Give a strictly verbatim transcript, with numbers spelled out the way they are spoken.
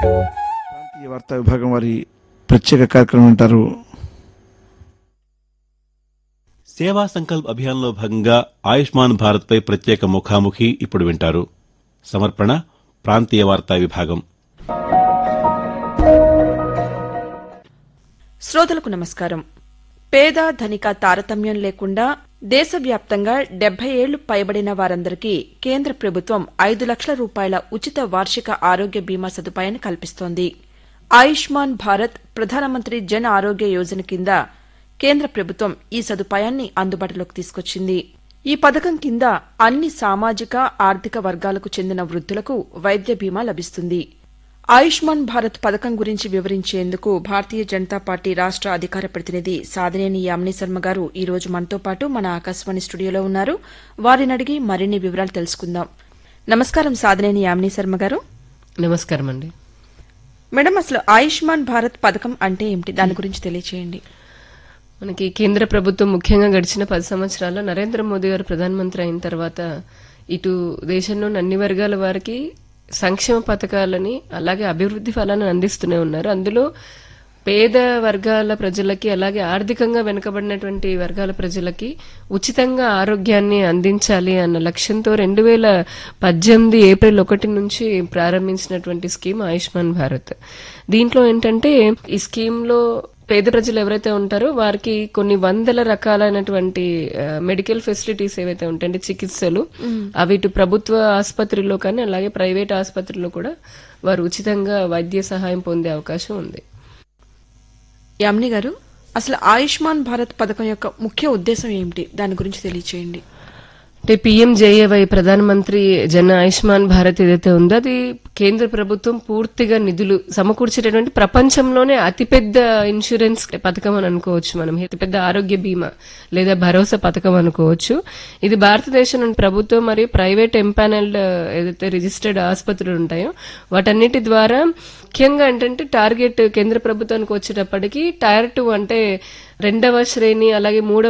ప్రాంతీయ వార్తా విభాగం వారి ప్రత్యేక కార్యక్రమం అంటారు. సేవా సంకల్ప్ అభియాన్లో భాగంగా ఆయుష్మాన్ భారత్పై ప్రత్యేక ముఖాముఖి ఇప్పుడు వింటారు. సమర్పణ ప్రాంతీయ వార్తా విభాగం. శ్రోతలకు నమస్కారం. పేద ధనిక తారతమ్యం లేకుండా దేశవ్యాప్తంగా డెబ్బై ఏళ్లు పైబడిన వారందరికీ కేంద్ర ప్రభుత్వం ఐదు లక్షల రూపాయల ఉచిత వార్షిక ఆరోగ్య బీమా సదుపాయాన్ని కల్పిస్తోంది. ఆయుష్మాన్ భారత్ ప్రధానమంత్రి జన్ ఆరోగ్య యోజన కింద కేంద్ర ప్రభుత్వం ఈ సదుపాయాన్ని అందుబాటులోకి తీసుకొచ్చింది. ఈ పథకం కింద అన్ని సామాజిక ఆర్థిక వర్గాలకు చెందిన వృద్ధులకు వైద్య బీమా లభిస్తుంది. ఆయుష్మాన్ భారత్ పథకం గురించి వివరించేందుకు భారతీయ జనతా పార్టీ రాష్ట అధికార ప్రతినిధి సాదినేని యామినీ శర్మ గారు ఈ రోజు మనతో పాటు మన ఆకాశవాణి స్టూడియోలో ఉన్నారు. వారిని అడిగి మరిన్ని వివరాలు తెలుసుకుందాం. నమస్కారం సాదినేని యామినీ శర్మ గారు. నమస్కారం అండి. మేడం, అసలు ఆయుష్మాన్ భారత్ పథకం అంటే ఏమిటి, దాని గురించి తెలియచేయండి. మనకి కేంద్ర ప్రభుత్వం ముఖ్యంగా గడిచిన పది సంవత్సరాల్లో నరేంద్ర మోదీ గారు ప్రధానమంత్రి అయిన తర్వాత ఇటు దేశంలోని అన్ని వర్గాల వారికి సంక్షేమ పథకాలని అలాగే అభివృద్ది ఫలాలను అందిస్తూనే ఉన్నారు. అందులో పేద వర్గాల ప్రజలకి అలాగే ఆర్థికంగా వెనుకబడినటువంటి వర్గాల ప్రజలకి ఉచితంగా ఆరోగ్యాన్ని అందించాలి అన్న లక్ష్యంతో రెండు వేల పద్దెనిమిది ఏప్రిల్ ఒకటి నుంచి ప్రారంభించినటువంటి స్కీమ్ ఆయుష్మాన్ భారత్. దీంట్లో ఏంటంటే ఈ స్కీమ్ లో పేద ప్రజలు ఎవరైతే ఉంటారో వారికి కొన్ని వందల రకాలైనటువంటి మెడికల్ ఫెసిలిటీస్ ఏవైతే ఉంటాయంటే చికిత్సలు అవి ఇటు ప్రభుత్వ ఆసుపత్రిలో కానీ అలాగే ప్రైవేట్ ఆసుపత్రిలో కూడా వారు ఉచితంగా వైద్య సహాయం పొందే అవకాశం ఉంది. యామిని గారు, అసలు ఆయుష్మాన్ భారత్ పథకం యొక్క ముఖ్య ఉద్దేశం ఏమిటి, దాని గురించి తెలియచేయండి. అంటే పీఎంజేఏవై ప్రధానమంత్రి జన ఆయుష్మాన్ భారత్ ఏదైతే ఉందో అది కేంద్ర ప్రభుత్వం పూర్తిగా నిధులు సమకూర్చేటటువంటి ప్రపంచంలోనే అతిపెద్ద ఇన్సూరెన్స్ పథకం అని అనుకోవచ్చు. మనం అతిపెద్ద ఆరోగ్య బీమా లేదా భరోసా పథకం అనుకోవచ్చు. ఇది భారతదేశంలోని ప్రభుత్వం మరియు ప్రైవేట్ ఎంపానల్డ్ ఏదైతే రిజిస్టర్డ్ ఆసుపత్రులు ఉంటాయో వాటన్నిటి ద్వారా ముఖ్యంగా ఏంటంటే టార్గెట్ కేంద్ర ప్రభుత్వానికి వచ్చేటప్పటికి టైర్ టూ అంటే రెండవ శ్రేణి అలాగే మూడవ